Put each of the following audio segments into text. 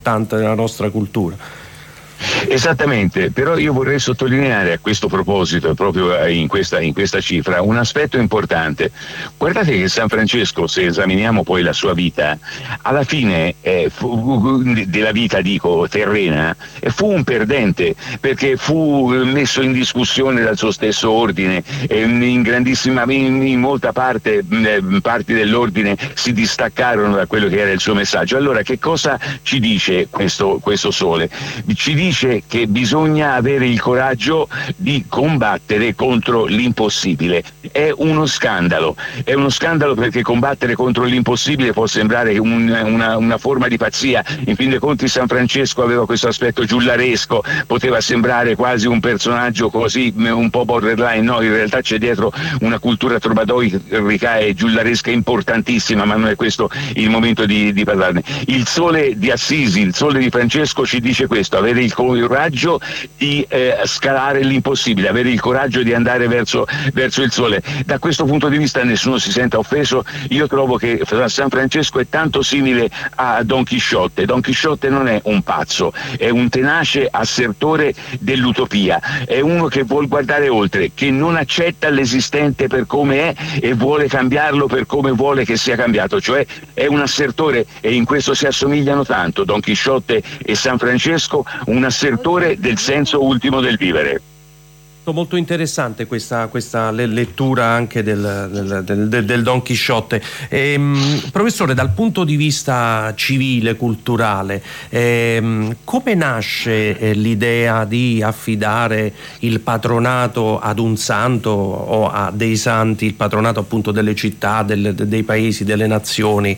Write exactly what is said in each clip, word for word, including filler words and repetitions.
tanta della nostra cultura. Esattamente, però io vorrei sottolineare a questo proposito, proprio in questa, in questa cifra, un aspetto importante. Guardate che San Francesco, se esaminiamo poi la sua vita, alla fine eh, fu, della vita, dico, terrena, fu un perdente, perché fu messo in discussione dal suo stesso ordine, e in grandissima, in, in molta parte, parti dell'ordine si distaccarono da quello che era il suo messaggio. Allora, che cosa ci dice questo, questo sole? Ci dice che bisogna avere il coraggio di combattere contro l'impossibile. È uno scandalo, è uno scandalo perché combattere contro l'impossibile può sembrare un, una, una forma di pazzia. In fin dei conti San Francesco aveva questo aspetto giullaresco, poteva sembrare quasi un personaggio così un po' borderline, no, in realtà c'è dietro una cultura trovadoica e giullaresca importantissima, ma non è questo il momento di, di parlarne. Il sole di Assisi, il sole di Francesco ci dice questo: avere il coraggio di eh, scalare l'impossibile, avere il coraggio di andare verso, verso il sole. Da questo punto di vista nessuno si senta offeso. Io trovo che San Francesco è tanto simile a Don Chisciotte. Don Chisciotte non è un pazzo, è un tenace assertore dell'utopia, è uno che vuol guardare oltre, che non accetta l'esistente per come è e vuole cambiarlo per come vuole che sia cambiato, cioè è un assertore, e in questo si assomigliano tanto Don Chisciotte e San Francesco, un assertore del senso ultimo del vivere. Molto interessante questa, questa lettura anche del, del, del, del Don Chisciotte. Ehm, professore, dal punto di vista civile, culturale, ehm, come nasce eh, l'idea di affidare il patronato ad un santo o a dei santi, il patronato appunto delle città, del, dei paesi, delle nazioni?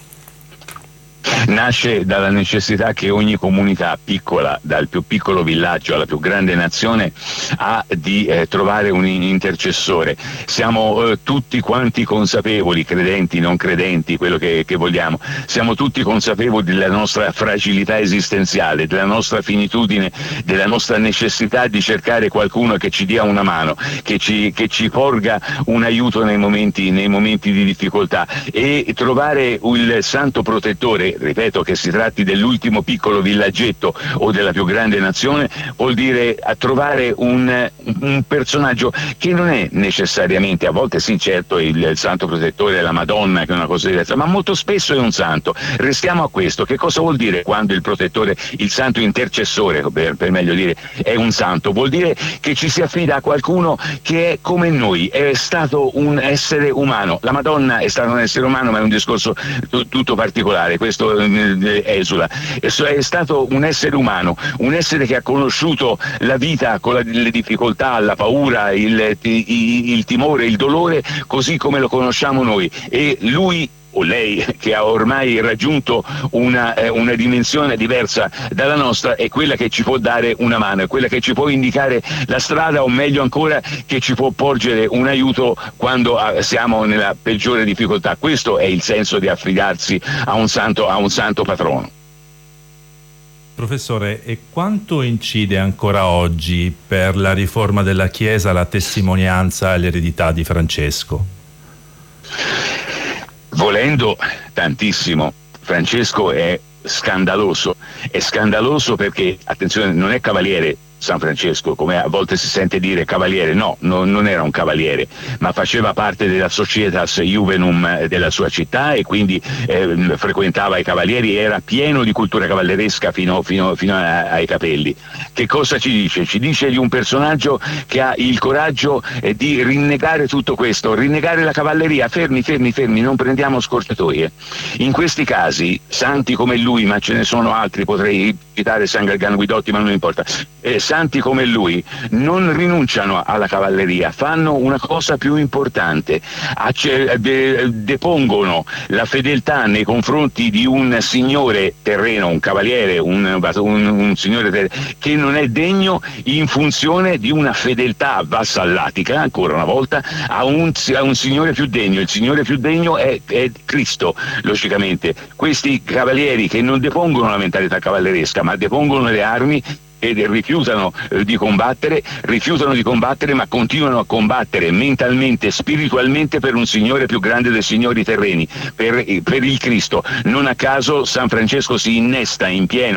Nasce dalla necessità che ogni comunità piccola, dal più piccolo villaggio alla più grande nazione, ha di eh, trovare un intercessore. Siamo eh, tutti quanti consapevoli, credenti, non credenti, quello che, che vogliamo, siamo tutti consapevoli della nostra fragilità esistenziale, della nostra finitudine, della nostra necessità di cercare qualcuno che ci dia una mano, che ci, che ci porga un aiuto nei momenti, nei momenti di difficoltà, e trovare il santo protettore, ripeto che si tratti dell'ultimo piccolo villaggetto o della più grande nazione, vuol dire a trovare un, un personaggio che non è necessariamente, a volte sì certo il, il santo protettore è la Madonna, che è una cosa diversa, ma molto spesso è un santo. Restiamo a questo. Che cosa vuol dire quando il protettore, il santo intercessore per, per meglio dire, è un santo? Vuol dire che ci si affida a qualcuno che è come noi, è stato un essere umano. La Madonna è stata un essere umano, ma è un discorso t- tutto particolare, questo esula. È stato un essere umano, un essere che ha conosciuto la vita con la, le difficoltà, la paura, il, il, il timore, il dolore, così come lo conosciamo noi, e lui o lei, che ha ormai raggiunto una, eh, una dimensione diversa dalla nostra, è quella che ci può dare una mano, è quella che ci può indicare la strada, o meglio ancora che ci può porgere un aiuto quando eh, siamo nella peggiore difficoltà. Questo è il senso di affidarsi a un santo, a un santo patrono. Professore, e quanto incide ancora oggi per la riforma della Chiesa la testimonianza e l'eredità di Francesco? Volendo tantissimo. Francesco è scandaloso, è scandaloso perché, attenzione, non è cavaliere San Francesco, come a volte si sente dire cavaliere, no, no, non era un cavaliere, ma faceva parte della Societas Juvenum della sua città, e quindi eh, frequentava i cavalieri, era pieno di cultura cavalleresca fino, fino, fino a, ai capelli. Che cosa ci dice? Ci dice di un personaggio che ha il coraggio eh, di rinnegare tutto questo, rinnegare la cavalleria. Fermi, fermi, fermi, non prendiamo scorciatoie. In questi casi, santi come lui, ma ce ne sono altri, potrei citare San Galgano Guidotti, ma non importa, eh, santi come lui non rinunciano alla cavalleria, fanno una cosa più importante, acce- de- depongono la fedeltà nei confronti di un signore terreno, un cavaliere, un, un, un signore terreno, che non è degno, in funzione di una fedeltà vassallatica, ancora una volta, a un, a un signore più degno. Il signore più degno è, è Cristo, logicamente. Questi cavalieri che non depongono la mentalità cavalleresca, ma depongono le armi, ed rifiutano eh, di combattere, rifiutano di combattere ma continuano a combattere mentalmente, spiritualmente per un Signore più grande dei signori terreni, per, per il Cristo. Non a caso San Francesco si innesta in pieno